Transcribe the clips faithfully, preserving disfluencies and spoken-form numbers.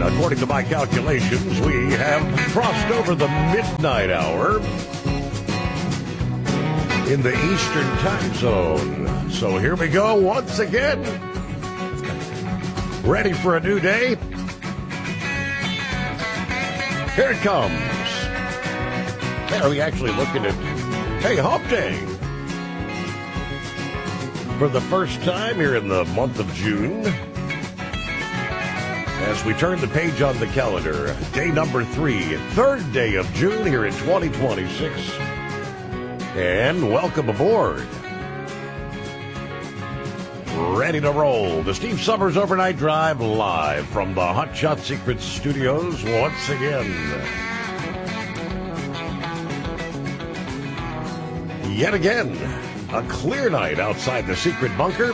According to my calculations, we have crossed over the midnight hour in the Eastern time zone. So here we go once again. Ready for a new day? Here it comes. Hey, are we actually looking at, hey, Hump Day? For the first time here in the month of June, as we turn the page on the calendar, day number three, third day of June here in twenty twenty-six. And welcome aboard. Ready to roll. The Steve Summers Overnight Drive live from the Hot Shot Secrets studios once again. Yet again, a clear night outside the secret bunker.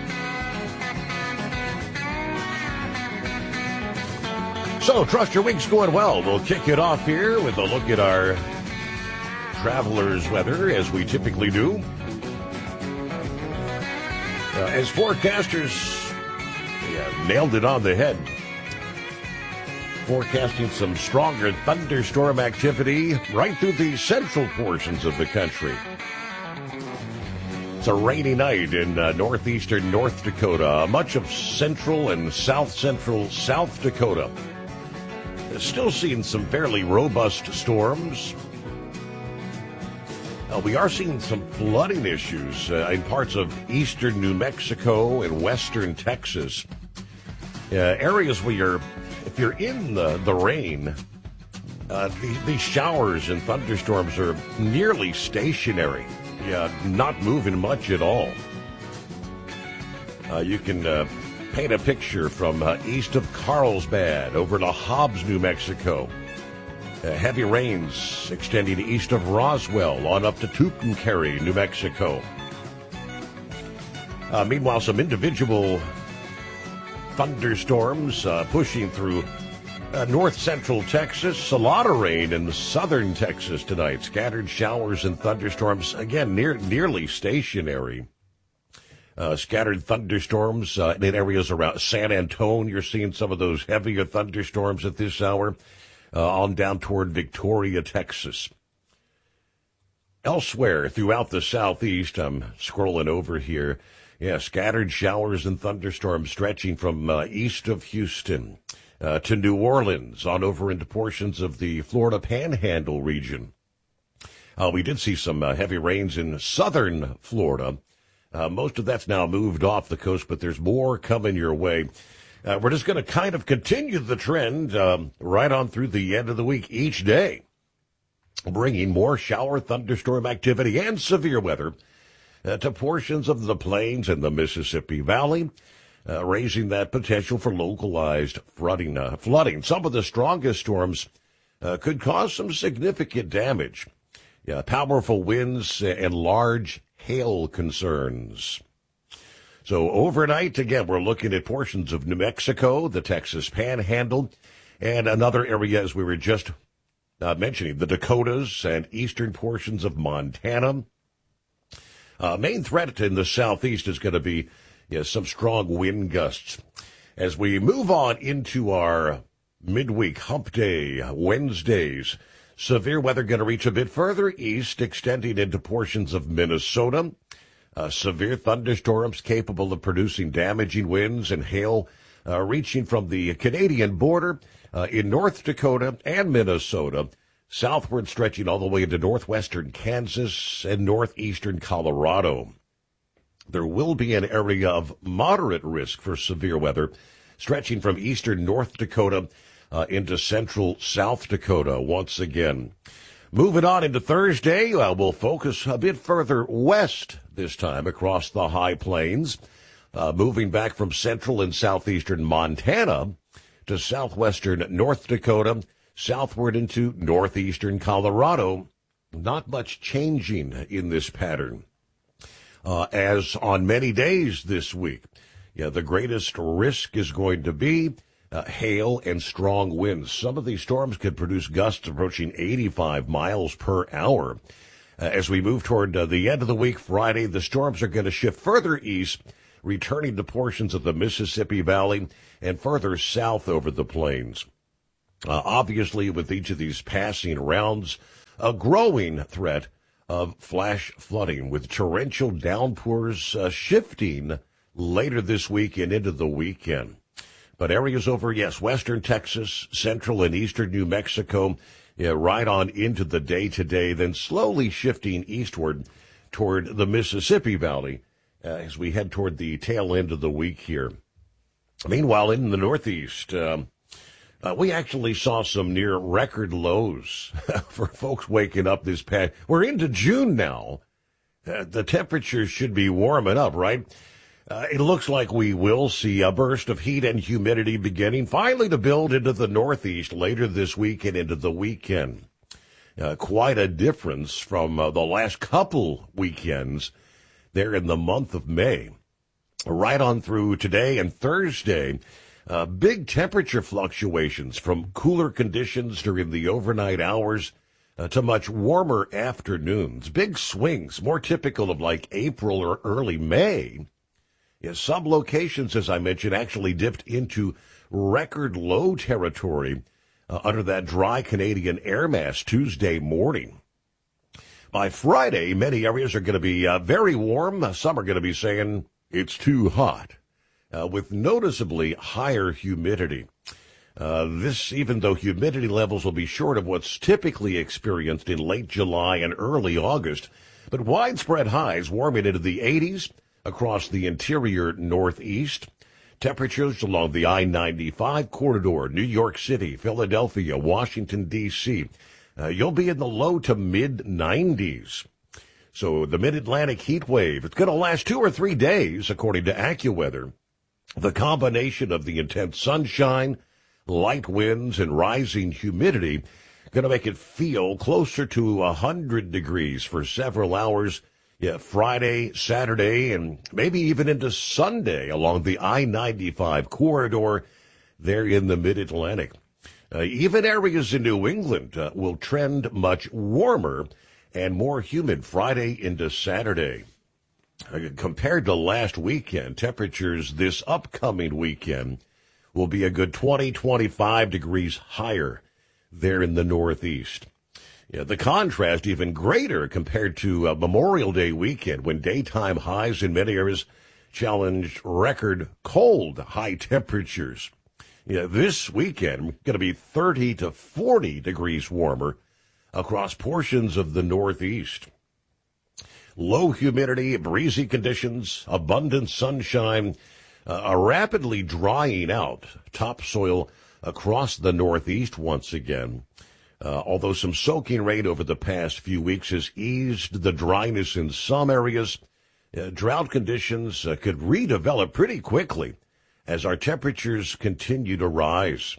So, trust your week's going well. We'll kick it off here with a look at our traveler's weather, as we typically do. Uh, as forecasters yeah, nailed it on the head, forecasting some stronger thunderstorm activity right through the central portions of the country. It's a rainy night in uh, northeastern North Dakota, much of central and south-central South Dakota. Still seeing some fairly robust storms. Uh, we are seeing some flooding issues uh, in parts of eastern New Mexico and western Texas. Uh, areas where you're, if you're in the, the rain, uh, the, these showers and thunderstorms are nearly stationary. Yeah, not moving much at all. Uh, you can uh, paint a picture from uh, east of Carlsbad over to Hobbs, New Mexico. Uh, heavy rains extending east of Roswell on up to Tucumcari, New Mexico. Uh, meanwhile, some individual thunderstorms uh, pushing through uh, north-central Texas. A lot of rain in southern Texas tonight. Scattered showers and thunderstorms, again, near, nearly stationary. Uh, scattered thunderstorms uh, in areas around San Antonio. You're seeing some of those heavier thunderstorms at this hour uh, on down toward Victoria, Texas. Elsewhere throughout the southeast, I'm scrolling over here. Yeah, scattered showers and thunderstorms stretching from uh, east of Houston uh, to New Orleans on over into portions of the Florida Panhandle region. Uh, we did see some uh, heavy rains in southern Florida. Uh, most of that's now moved off the coast, but there's more coming your way. Uh, we're just going to kind of continue the trend um, right on through the end of the week each day, bringing more shower, thunderstorm activity and severe weather uh, to portions of the plains and the Mississippi Valley, uh, raising that potential for localized flooding. Uh, flooding. Some of the strongest storms uh, could cause some significant damage. Yeah, powerful winds and large hail concerns. So overnight, again, we're looking at portions of New Mexico, the Texas Panhandle, and another area, as we were just uh, mentioning, the Dakotas and eastern portions of Montana. Uh, main threat in the southeast is going to be yeah, some strong wind gusts. As we move on into our midweek hump day, Wednesdays, severe weather going to reach a bit further east, extending into portions of Minnesota. Uh, severe thunderstorms capable of producing damaging winds and hail uh, reaching from the Canadian border uh, in North Dakota and Minnesota, southward stretching all the way into northwestern Kansas and northeastern Colorado. There will be an area of moderate risk for severe weather stretching from eastern North Dakota Uh, into central South Dakota once again. Moving on into Thursday, uh, we'll focus a bit further west this time across the high plains, uh, moving back from central and southeastern Montana to southwestern North Dakota, southward into northeastern Colorado. Not much changing in this pattern. Uh, as on many days this week, yeah, the greatest risk is going to be Uh, hail and strong winds. Some of these storms could produce gusts approaching eighty-five miles per hour. Uh, as we move toward uh, the end of the week, Friday, the storms are going to shift further east, returning to portions of the Mississippi Valley and further south over the plains. Uh, obviously, with each of these passing rounds, a growing threat of flash flooding with torrential downpours uh, shifting later this week and into the weekend. But areas over, yes, western Texas, central and eastern New Mexico, yeah, right on into the day today, then slowly shifting eastward toward the Mississippi Valley uh, as we head toward the tail end of the week here. Meanwhile, in the Northeast, um, uh, we actually saw some near record lows for folks waking up this past. We're into June now. Uh, the temperatures should be warming up, right? Uh, it looks like we will see a burst of heat and humidity beginning finally to build into the Northeast later this week and into the weekend. Uh, quite a difference from uh, the last couple weekends there in the month of May. Right on through today and Thursday, uh, big temperature fluctuations from cooler conditions during the overnight hours uh, to much warmer afternoons. Big swings, more typical of like April or early May. Yeah, some locations, as I mentioned, actually dipped into record low territory uh, under that dry Canadian air mass Tuesday morning. By Friday, many areas are going to be uh, very warm. Some are going to be saying it's too hot, uh, with noticeably higher humidity. Uh, this, even though humidity levels will be short of what's typically experienced in late July and early August, but widespread highs warming into the eighties across the interior Northeast. Temperatures along the I ninety-five corridor, New York City, Philadelphia, Washington, D C Uh, you'll be in the low to mid nineties. So the mid-Atlantic heat wave, it's going to last two or three days, according to AccuWeather. The combination of the intense sunshine, light winds, and rising humidity going to make it feel closer to one hundred degrees for several hours. Yeah, Friday, Saturday, and maybe even into Sunday along the I ninety-five corridor there in the mid-Atlantic. Uh, even areas in New England uh, will trend much warmer and more humid Friday into Saturday. Uh, compared to last weekend, temperatures this upcoming weekend will be a good twenty, twenty-five degrees higher there in the Northeast. Yeah, the contrast even greater compared to uh, Memorial Day weekend, when daytime highs in many areas challenged record cold high temperatures. Yeah, this weekend going to be thirty to forty degrees warmer across portions of the Northeast. Low humidity, breezy conditions, abundant sunshine, uh, a rapidly drying out topsoil across the Northeast once again. Uh, although some soaking rain over the past few weeks has eased the dryness in some areas, uh, drought conditions uh, could redevelop pretty quickly as our temperatures continue to rise.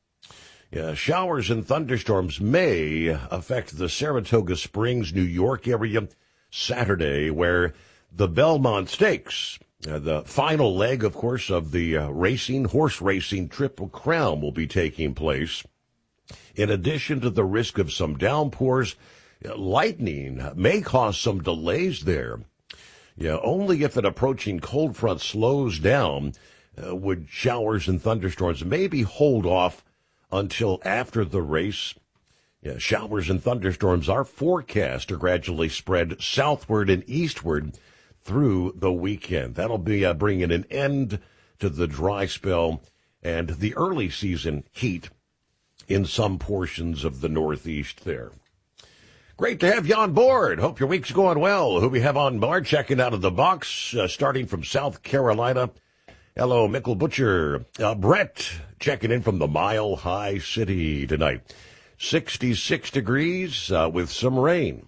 Uh, showers and thunderstorms may affect the Saratoga Springs, New York area Saturday, where the Belmont Stakes, uh, the final leg, of course, of the uh, racing, horse racing Triple Crown will be taking place. In addition to the risk of some downpours, lightning may cause some delays there. Yeah, only if an approaching cold front slows down uh, would showers and thunderstorms maybe hold off until after the race. Yeah, showers and thunderstorms are forecast to gradually spread southward and eastward through the weekend. That'll be uh, bringing an end to the dry spell and the early season heat in some portions of the Northeast there. Great to have you on board. Hope your week's going well. Who we have on board checking out of the box, uh, starting from South Carolina. Hello, Mickle Butcher. Uh, Brett checking in from the Mile High City tonight. sixty-six degrees uh, with some rain.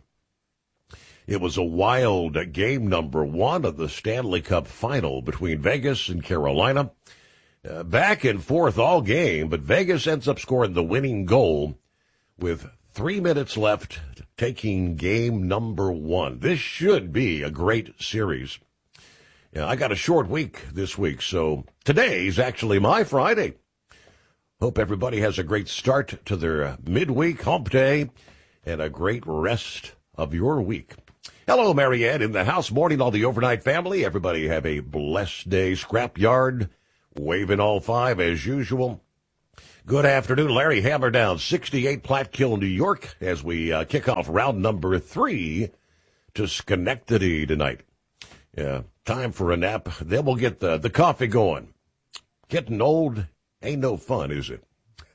It was a wild game number one of the Stanley Cup final between Vegas and Carolina. Uh, back and forth all game, but Vegas ends up scoring the winning goal with three minutes left, taking game number one. This should be a great series. Yeah, I got a short week this week, so today's actually my Friday. Hope everybody has a great start to their midweek hump day and a great rest of your week. Hello, Marianne, in the house. Morning, all the overnight family. Everybody have a blessed day. Scrapyard, waving all five as usual. Good afternoon, Larry Hammerdown, sixty-eight Platkill, New York, as we uh, kick off round number three to Schenectady tonight. Yeah, time for a nap. Then we'll get the, the coffee going. Getting old ain't no fun, is it?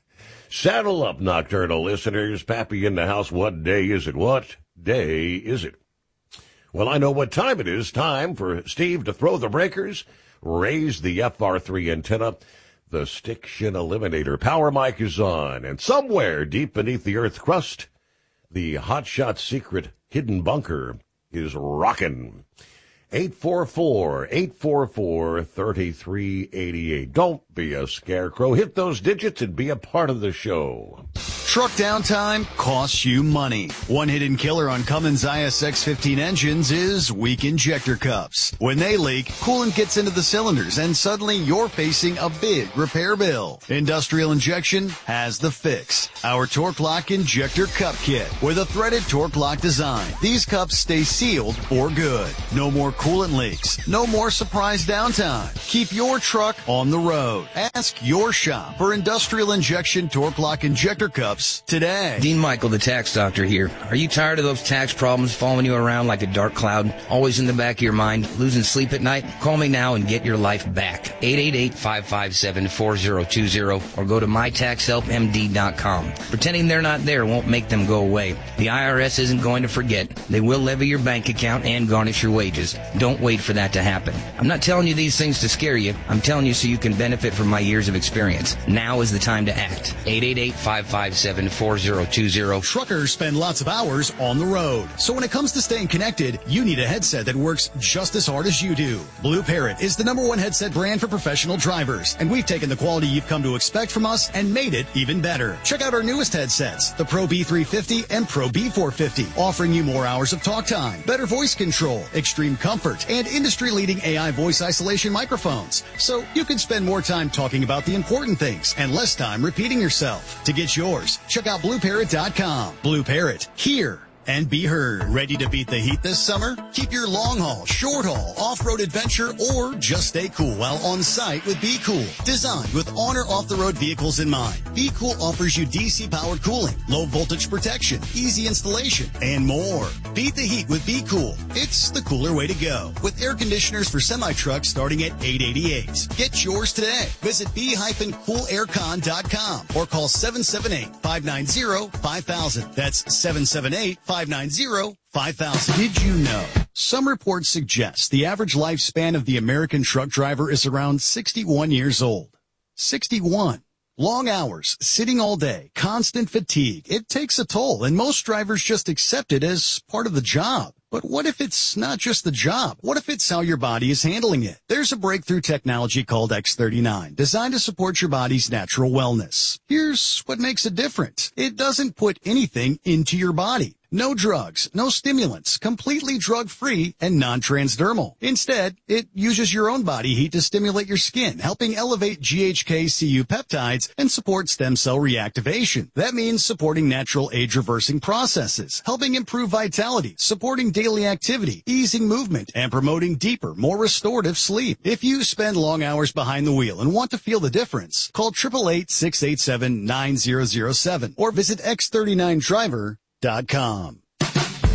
Saddle up, nocturnal listeners. Pappy in the house. What day is it? What day is it? Well, I know what time it is. Time for Steve to throw the breakers, raise the F R three antenna. The Stiction Eliminator power mic is on, and somewhere deep beneath the Earth crust, the hotshot secret hidden bunker is rocking. eight four four, eight four four, three three eight eight. Don't be a scarecrow. Hit those digits and be a part of the show. Truck downtime costs you money. One hidden killer on Cummins I S X fifteen engines is weak injector cups. When they leak, coolant gets into the cylinders and suddenly you're facing a big repair bill. Industrial Injection has the fix. Our Torque Lock Injector Cup Kit with a threaded Torque Lock design. These cups stay sealed for good. No more coolant leaks. No more surprise downtime. Keep your truck on the road. Ask your shop for Industrial Injection Torque Lock Injector Cups today. Dean Michael, the tax doctor here. Are you tired of those tax problems following you around like a dark cloud, always in the back of your mind, losing sleep at night? Call me now and get your life back. eight eight eight, five five seven, four zero two zero or go to my tax help m d dot com. Pretending they're not there won't make them go away. The I R S isn't going to forget. They will levy your bank account and garnish your wages. Don't wait for that to happen. I'm not telling you these things to scare you. I'm telling you so you can benefit from my years of experience. Now is the time to act. eight eight eight, five five seven, four zero two zero. Truckers spend lots of hours on the road. So when it comes to staying connected, you need a headset that works just as hard as you do. Blue Parrot is the number one headset brand for professional drivers, and we've taken the quality you've come to expect from us and made it even better. Check out our newest headsets, the Pro B three fifty and Pro B four fifty, offering you more hours of talk time, better voice control, extreme comfort, and industry-leading A I voice isolation microphones. So you can spend more time talking about the important things and less time repeating yourself. To get yours, check out blue parrot dot com. Blue Parrot, hear and be heard. Ready to beat the heat this summer? Keep your long haul, short haul, off-road adventure, or just stay cool while on site with Be Cool. Designed with on or off-the-road vehicles in mind, Be Cool offers you D C powered cooling, low voltage protection, easy installation, and more. Beat the heat with Be Cool. It's the cooler way to go. With air conditioners for semi-trucks starting at eight hundred eighty-eight dollars. Get yours today. Visit b dash cool air con dot com or call seven seven eight, five nine zero, five thousand. That's seven seven eight, five nine zero, five thousand. Did you know? Some reports suggest the average lifespan of the American truck driver is around sixty-one years old. sixty-one. Long hours, sitting all day, constant fatigue. It takes a toll, and most drivers just accept it as part of the job. But what if it's not just the job? What if it's how your body is handling it? There's a breakthrough technology called X thirty-nine, designed to support your body's natural wellness. Here's what makes it different. It doesn't put anything into your body. No drugs, no stimulants, completely drug-free and non-transdermal. Instead, it uses your own body heat to stimulate your skin, helping elevate G H K C U peptides and support stem cell reactivation. That means supporting natural age-reversing processes, helping improve vitality, supporting daily activity, easing movement, and promoting deeper, more restorative sleep. If you spend long hours behind the wheel and want to feel the difference, call eight eight eight, six eight seven, nine zero zero seven or visit x thirty-nine driver dot com.